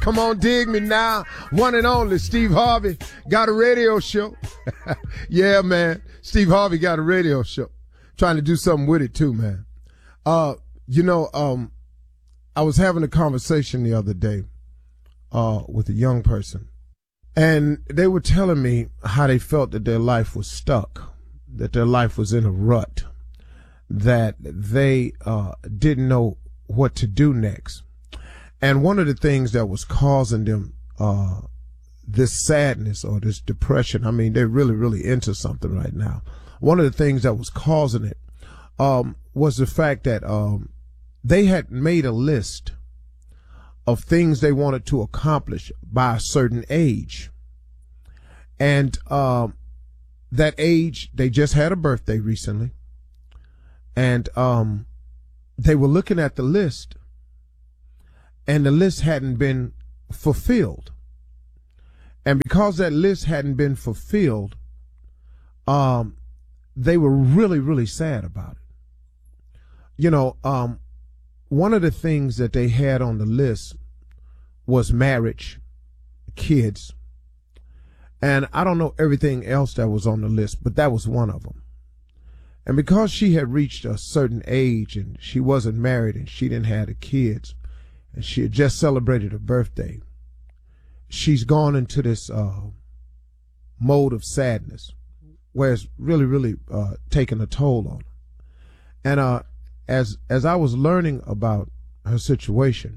Come on, dig me now. One and only Steve Harvey got a radio show. Yeah, man. Steve Harvey got a radio show. Trying to do something with it too, man. I was having a conversation the other day with a young person, and they were telling me how they felt that their life was stuck, that their life was in a rut, that they didn't know what to do next. And one of the things that was causing them this sadness or this depression, I mean, they're really, really into something right now. One of the things that was causing it was the fact that they had made a list of things they wanted to accomplish by a certain age. And that age, they just had a birthday recently. And they were looking at the list, and the list hadn't been fulfilled. And because that list hadn't been fulfilled, they were really, really sad about it. You know, one of the things that they had on the list was marriage, kids, and I don't know everything else that was on the list, but that was one of them. And because she had reached a certain age and she wasn't married and she didn't have the kids, and she had just celebrated her birthday, she's gone into this mode of sadness where it's really, really taking a toll on her. And as I was learning about her situation,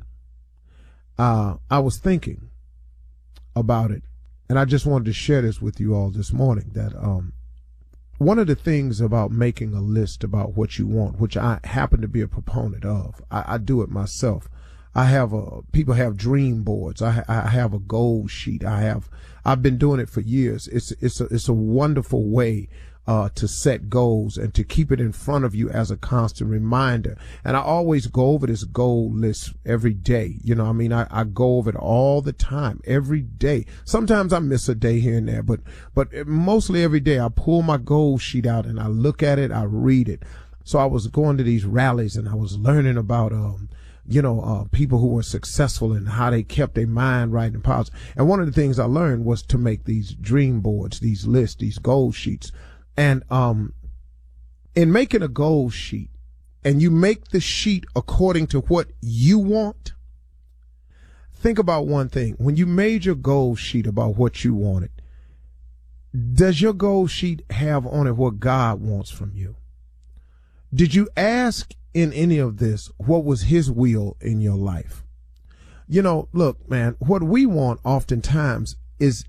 I was thinking about it, and I just wanted to share this with you all this morning, that one of the things about making a list about what you want, which I happen to be a proponent of, I do it myself. I have people have dream boards. I have a goal sheet. I've been doing it for years. It's a wonderful way to set goals and to keep it in front of you as a constant reminder. And I always go over this goal list every day. You know, I mean, I go over it all the time, every day. Sometimes I miss a day here and there, but mostly every day I pull my goal sheet out and I look at it, I read it. So I was going to these rallies and I was learning about, people who were successful and how they kept their mind right and positive. And one of the things I learned was to make these dream boards, these lists, these goal sheets. And in making a goal sheet, and you make the sheet according to what you want, think about one thing. When you made your goal sheet about what you wanted, does your goal sheet have on it what God wants from you? Did you ask in any of this what was his will in your life? You know, look, man, what we want oftentimes is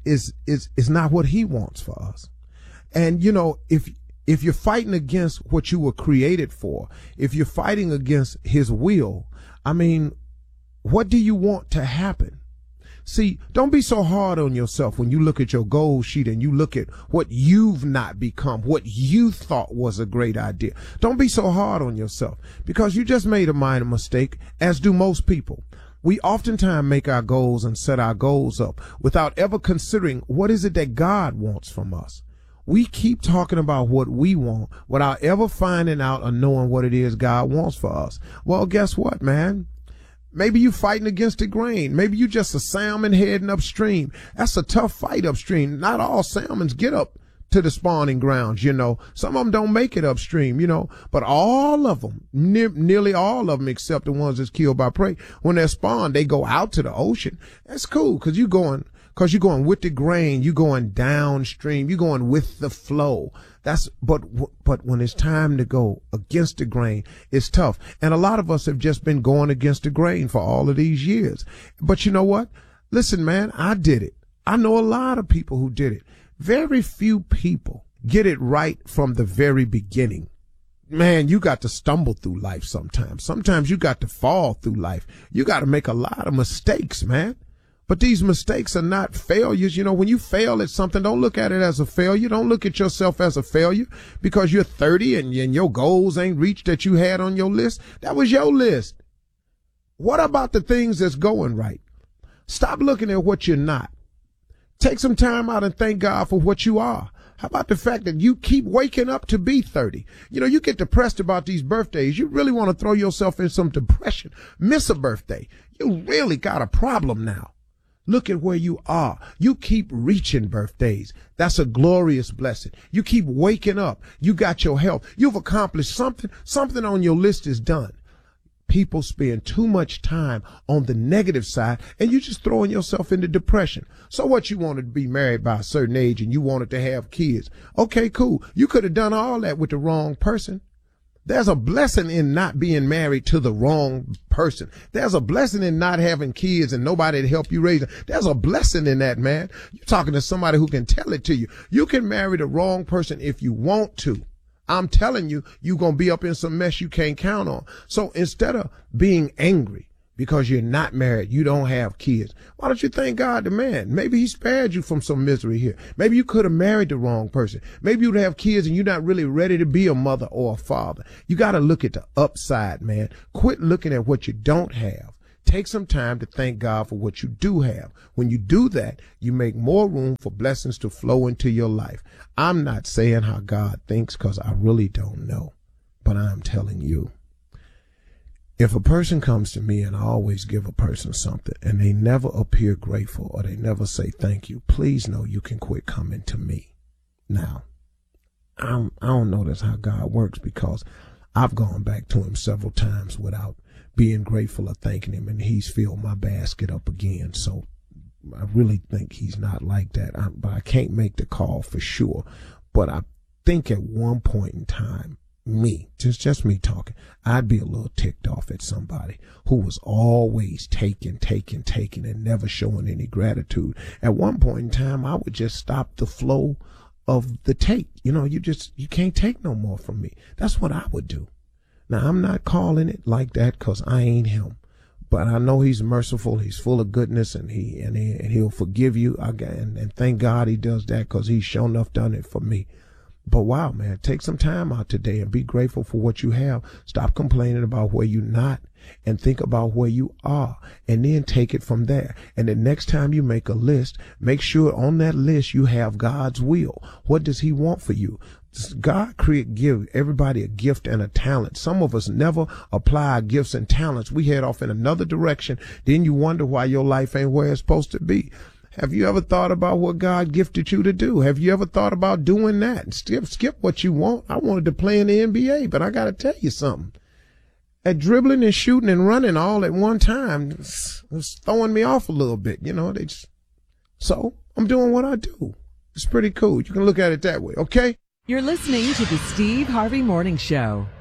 not what he wants for us. And, you know, if you're fighting against what you were created for, if you're fighting against his will, I mean, what do you want to happen? See, don't be so hard on yourself when you look at your goal sheet and you look at what you've not become, what you thought was a great idea. Don't be so hard on yourself, because you just made a minor mistake, as do most people. We oftentimes make our goals and set our goals up without ever considering what is it that God wants from us. We keep talking about what we want without ever finding out or knowing what it is God wants for us. Well, guess what, man? Maybe you fighting against the grain. Maybe you just a salmon heading upstream. That's a tough fight upstream. Not all salmons get up to the spawning grounds, you know. Some of them don't make it upstream, you know. But all of them, nearly all of them, except the ones that's killed by prey, when they're spawned, they go out to the ocean. That's cool, because you're going with the grain, you're going downstream, you're going with the flow. But when it's time to go against the grain, it's tough. And a lot of us have just been going against the grain for all of these years. But you know what? Listen, man, I did it. I know a lot of people who did it. Very few people get it right from the very beginning. Man, you got to stumble through life sometimes. Sometimes you got to fall through life. You got to make a lot of mistakes, man. But these mistakes are not failures. You know, when you fail at something, don't look at it as a failure. Don't look at yourself as a failure because you're 30 and your goals ain't reached that you had on your list. That was your list. What about the things that's going right? Stop looking at what you're not. Take some time out and thank God for what you are. How about the fact that you keep waking up to be 30? You know, you get depressed about these birthdays. You really want to throw yourself in some depression. Miss a birthday. You really got a problem now. Look at where you are. You keep reaching birthdays. That's a glorious blessing. You keep waking up. You got your health. You've accomplished something. Something on your list is done. People spend too much time on the negative side, and you're just throwing yourself into depression. So what, you wanted to be married by a certain age and you wanted to have kids. Okay, cool. You could have done all that with the wrong person. There's a blessing in not being married to the wrong person. There's a blessing in not having kids and nobody to help you raise them. There's a blessing in that, man. You're talking to somebody who can tell it to you. You can marry the wrong person if you want to. I'm telling you, you're going to be up in some mess you can't count on. So instead of being angry because you're not married, you don't have kids, why don't you thank God, the man? Maybe he spared you from some misery here. Maybe you could have married the wrong person. Maybe you'd have kids and you're not really ready to be a mother or a father. You got to look at the upside, man. Quit looking at what you don't have. Take some time to thank God for what you do have. When you do that, you make more room for blessings to flow into your life. I'm not saying how God thinks because I really don't know, but I'm telling you. If a person comes to me, and I always give a person something, and they never appear grateful or they never say thank you, please know you can quit coming to me. Now, I don't know that's how God works, because I've gone back to him several times without being grateful or thanking him, and he's filled my basket up again. So I really think he's not like that. But I can't make the call for sure. But I think at one point in time, just me talking, I'd be a little ticked off at somebody who was always taking and never showing any gratitude. At one point in time, I would just stop the flow of the take. You can't take no more from me. That's what I would do. Now, I'm not calling it like that because I ain't him, but I know he's merciful. He's full of goodness, and he'll forgive you. And thank God he does that, because he's sure enough done it for me. But wow, man, take some time out today and be grateful for what you have. Stop complaining about where you're not and think about where you are, and then take it from there. And the next time you make a list, make sure on that list you have God's will. What does he want for you? God give everybody a gift and a talent. Some of us never apply our gifts and talents. We head off in another direction. Then you wonder why your life ain't where it's supposed to be. Have you ever thought about what God gifted you to do? Have you ever thought about doing that? Skip what you want. I wanted to play in the NBA, but I got to tell you something. At dribbling and shooting and running all at one time, it's throwing me off a little bit. So I'm doing what I do. It's pretty cool. You can look at it that way. Okay. You're listening to the Steve Harvey Morning Show.